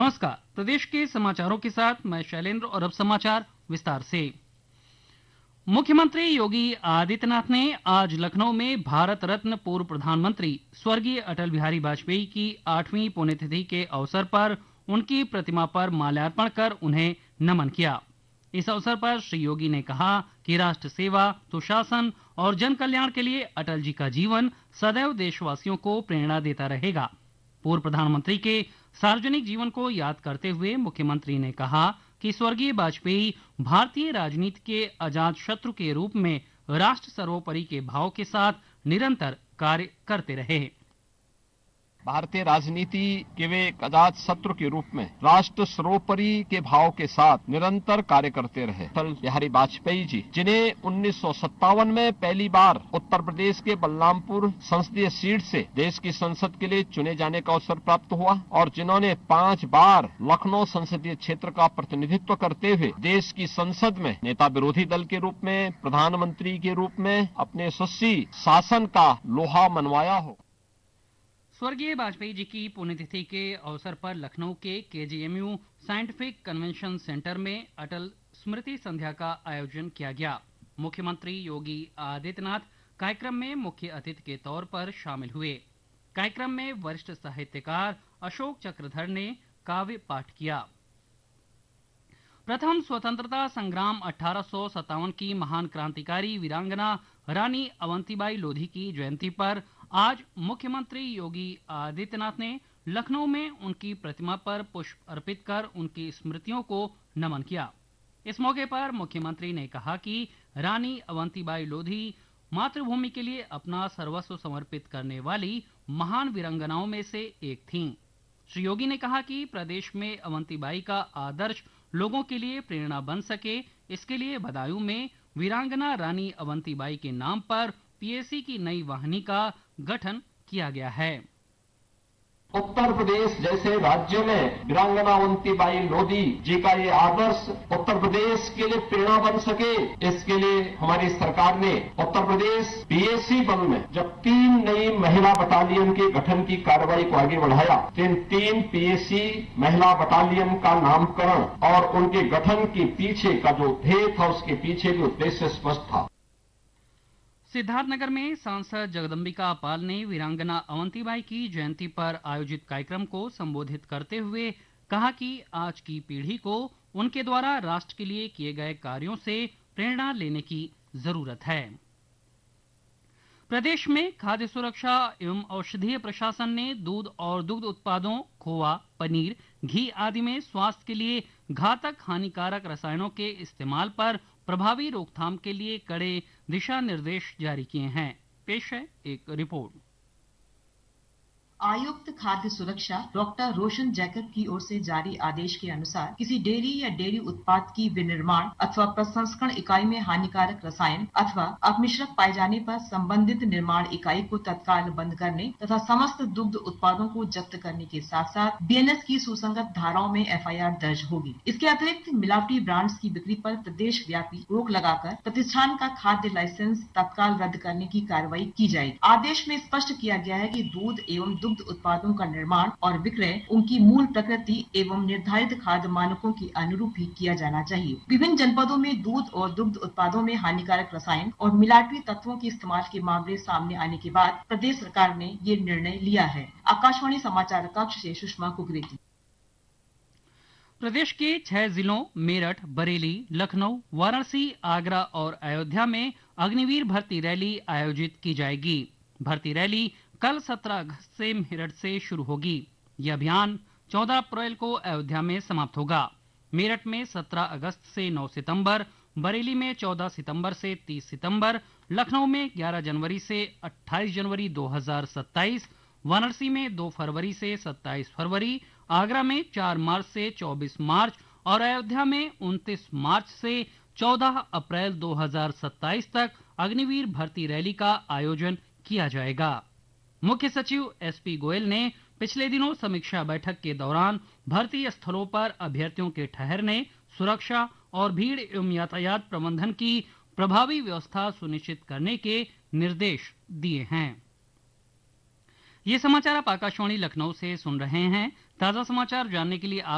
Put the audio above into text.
नमस्कार। प्रदेश के समाचारों के साथ मैं शैलेंद्र और अब समाचार विस्तार से। मुख्यमंत्री योगी आदित्यनाथ ने आज लखनऊ में भारत रत्न पूर्व प्रधानमंत्री स्वर्गीय अटल बिहारी वाजपेयी की 8वीं पुण्यतिथि के अवसर पर उनकी प्रतिमा पर माल्यार्पण कर उन्हें नमन किया। इस अवसर पर श्री योगी ने कहा कि राष्ट्र सेवा, सुशासन और जन कल्याण के लिए अटल जी का जीवन सदैव देशवासियों को प्रेरणा देता रहेगा। पूर्व प्रधानमंत्री के सार्वजनिक जीवन को याद करते हुए मुख्यमंत्री ने कहा कि स्वर्गीय वाजपेयी भारतीय राजनीति के अजात शत्रु के रूप में राष्ट्र सर्वोपरि के भाव के साथ निरंतर कार्य करते रहे। भारतीय राजनीति के वे एक अजात शत्रु के रूप में राष्ट्र सर्वोपरि के भाव के साथ निरंतर कार्य करते रहे। अटल बिहारी वाजपेयी जी, जिन्हें 1957 में पहली बार उत्तर प्रदेश के बलरामपुर संसदीय सीट से देश की संसद के लिए चुने जाने का अवसर प्राप्त हुआ और जिन्होंने 5 बार लखनऊ संसदीय क्षेत्र का प्रतिनिधित्व करते हुए देश की संसद में नेता विरोधी दल के रूप में, प्रधानमंत्री के रूप में अपने यशस्वी शासन का लोहा मनवाया हो। स्वर्गीय वाजपेयी जी की पुण्यतिथि के अवसर पर लखनऊ के केजीएमयू साइंटिफिक कन्वेंशन सेंटर में अटल स्मृति संध्या का आयोजन किया गया। मुख्यमंत्री योगी आदित्यनाथ कार्यक्रम में मुख्य अतिथि के तौर पर शामिल हुए। कार्यक्रम में वरिष्ठ साहित्यकार अशोक चक्रधर ने काव्य पाठ किया। प्रथम स्वतंत्रता संग्राम 1857 की महान क्रांतिकारी वीरांगना रानी अवंतीबाई लोधी की जयंती पर आज मुख्यमंत्री योगी आदित्यनाथ ने लखनऊ में उनकी प्रतिमा पर पुष्प अर्पित कर उनकी स्मृतियों को नमन किया। इस मौके पर मुख्यमंत्री ने कहा कि रानी अवंतीबाई लोधी मातृभूमि के लिए अपना सर्वस्व समर्पित करने वाली महान वीरांगनाओं में से एक थीं। श्री योगी ने कहा कि प्रदेश में अवंतीबाई का आदर्श लोगों के लिए प्रेरणा बन सके, इसके लिए बदायूं में वीरांगना रानी अवंतीबाई के नाम पर पीएसी की नई वाहिनी का गठन किया गया है। उत्तर प्रदेश जैसे राज्य में वीरांगना अवंतीबाई लोधी जी का ये आदर्श उत्तर प्रदेश के लिए प्रेरणा बन सके, इसके लिए हमारी सरकार ने उत्तर प्रदेश पीएसी बल में जब 3 नई महिला बटालियन के गठन की कार्रवाई को आगे बढ़ाया, तो इन 3 पीएसी महिला बटालियन का नामकरण और उनके गठन के पीछे का जो ध्येय था, उसके पीछे भी उद्देश्य स्पष्ट था। सिद्धार्थनगर में सांसद जगदम्बिका पाल ने वीरांगना अवंतीबाई की जयंती पर आयोजित कार्यक्रम को संबोधित करते हुए कहा कि आज की पीढ़ी को उनके द्वारा राष्ट्र के लिए किए गए कार्यों से प्रेरणा लेने की जरूरत है। प्रदेश में खाद्य सुरक्षा एवं औषधीय प्रशासन ने दूध और दुग्ध उत्पादों, खोआ, पनीर, घी आदि में स्वास्थ्य के लिए घातक हानिकारक रसायनों के इस्तेमाल पर प्रभावी रोकथाम के लिए कड़े दिशा निर्देश जारी किए हैं। पेश है एक रिपोर्ट। आयुक्त खाद्य सुरक्षा डॉक्टर रोशन जैकब की ओर से जारी आदेश के अनुसार किसी डेयरी या डेयरी उत्पाद की विनिर्माण अथवा प्रसंस्करण इकाई में हानिकारक रसायन अथवा अपमिश्रक पाए जाने पर संबंधित निर्माण इकाई को तत्काल बंद करने तथा समस्त दुग्ध उत्पादों को जब्त करने के साथ साथ बीएनएस की सुसंगत धाराओं में एफआईआर दर्ज होगी। इसके अतिरिक्त मिलावटी ब्रांड्स की बिक्री पर प्रदेश व्यापी रोक लगाकर प्रतिष्ठान का खाद्य लाइसेंस तत्काल रद्द करने की कार्रवाई की जाएगी। आदेश में स्पष्ट किया गया है कि दूध एवं दुग्ध उत्पादों का निर्माण और विक्रय उनकी मूल प्रकृति एवं निर्धारित खाद्य मानकों के अनुरूप ही किया जाना चाहिए। विभिन्न जनपदों में दूध और दुग्ध उत्पादों में हानिकारक रसायन और मिलावटी तत्वों के इस्तेमाल के मामले सामने आने के बाद प्रदेश सरकार ने ये निर्णय लिया है। आकाशवाणी समाचार कक्ष से सुषमा कुकरेती। प्रदेश के 6 जिलों मेरठ, बरेली, लखनऊ, वाराणसी, आगरा और अयोध्या में अग्निवीर भर्ती रैली आयोजित की जाएगी। भर्ती रैली कल 17 अगस्त से मेरठ से शुरू होगी। यह अभियान 14 अप्रैल को अयोध्या में समाप्त होगा। मेरठ में 17 अगस्त से 9 सितंबर, बरेली में 14 सितंबर से 30 सितंबर, लखनऊ में 11 जनवरी से 28 जनवरी 2027, वाराणसी में 2 फरवरी से 27 फरवरी, आगरा में 4 मार्च से 24 मार्च और अयोध्या में 29 मार्च से 14 अप्रैल 2027 तक अग्निवीर भर्ती रैली का आयोजन किया जाएगा। मुख्य सचिव एसपी गोयल ने पिछले दिनों समीक्षा बैठक के दौरान भर्ती स्थलों पर अभ्यर्थियों के ठहरने, सुरक्षा और भीड़ एवं यातायात प्रबंधन की प्रभावी व्यवस्था सुनिश्चित करने के निर्देश दिए हैं। ये समाचार आप आकाशवाणी लखनऊ से सुन रहे हैं। ताजा समाचार जानने के लिए आप